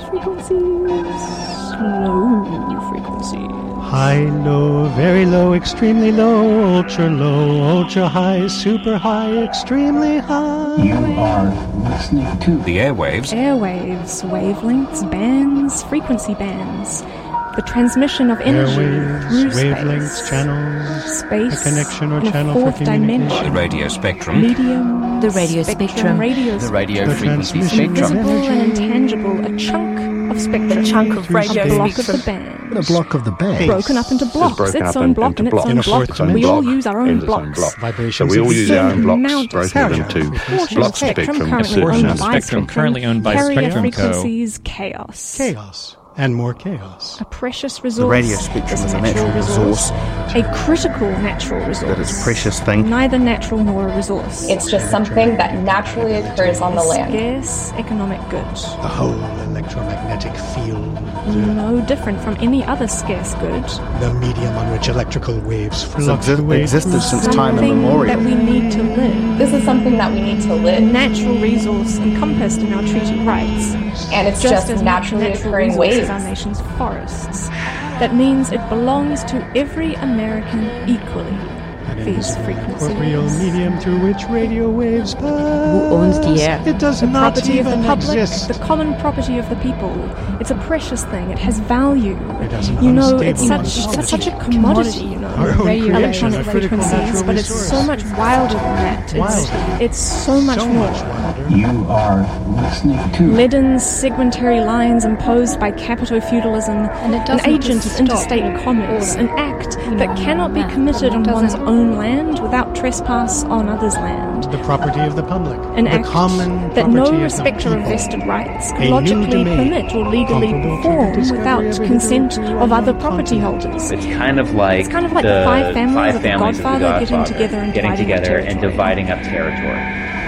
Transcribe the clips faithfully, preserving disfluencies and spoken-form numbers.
frequencies, low frequencies. High, low, very low, extremely low, ultra low, ultra high, super high, extremely high. You are listening to the airwaves. Airwaves, wavelengths, bands, frequency bands. The transmission of energy Airwaves, through wavelengths, space. channels, Space, a connection or in a channel fourth for communication. dimension. The radio spectrum. Medium, The radio spectrum. radio The radio The frequency transmission spectrum. of Invisible and energy. intangible, a chunk of spectrum. A chunk of radio a block spectrum. of the band. a block of the band. Broken up into blocks, broken its up own in- block into and its blocks. own In a block. fourth We dimension. all use our own Ends its own blocks. block. So Vibrations we all of use our own certain blocks, amount of broken spectrum. into Portion block of spectrum spectrum. currently Portion owned of by spectrum currently owned by Carrier Spectrum Co. frequencies, chaos. Chaos. And more chaos. A precious resource. The radio spectrum is a natural resource. A critical natural resource. That is a precious thing. Neither natural nor a resource. It's just something that naturally occurs on the a land. scarce economic good. The whole electromagnetic field. No different from any other scarce good. The medium on which electrical waves It's exi- fluctuate. existed since time Something immemorial. that we need to live. This is something that we need to A live, natural resource encompassed in our treaty rights. and it's Just just, as much a naturally natural occurring resource waves. as our nation's forests. That means it belongs to every American equally. An These invisible frequencies. corporeal medium through which radio waves pass. Who owns the air? It does The not property of even the public, exist. the common property of the people. It's a precious thing. It has value. It has an You know, it's unstable such quality. it's such a commodity. You know, Our own radio creation, electronic a critical frequencies, natural but it's resource. so much wilder than that. It's, Wilder. it's so much so more. much wilder. You are listening to Leaden segmentary lines imposed by capito-feudalism, And it an doesn't agent just of stop interstate in commerce, order. an act You that know, cannot be that committed on doesn't- one's own land without trespass on others' land. The property of the public. An the act common that no property of respecter the of people. vested rights A could new logically domain, permit or legally comparable to the perform discovery without of a consent hitherto of other unknown property continent. holders. It's kind of like It's kind of like the the five families five of the families of the Godfather getting Godfather together and getting dividing up together and territory. dividing up territory.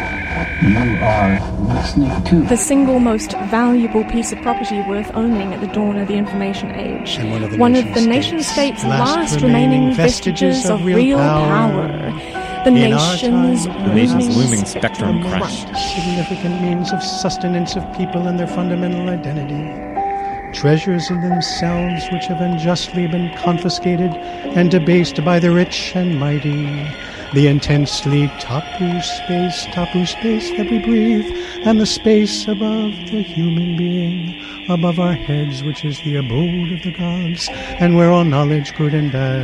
You are listening to The single most valuable piece of property worth owning at the dawn of the information age. And one of the one nation of the nation states' state's last last remaining remaining vestiges vestiges of of real real power. power. The In our nation's time, The nation's looming looming spectrum front. crunch. Significant means of sustenance of people and their fundamental identity. Treasures in themselves which have unjustly been confiscated and debased by the rich and mighty. The intensely tapu space, tapu space that we breathe, and the space above the human being, above our heads, which is the abode of the gods, and where all knowledge, good and bad,